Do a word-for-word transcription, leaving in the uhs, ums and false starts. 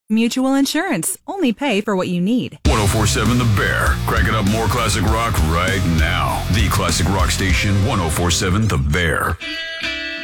Mutual Insurance. Only pay for what you need. one oh four point seven The Bear. Cranking up more classic rock right now. The classic rock station, one oh four point seven The Bear.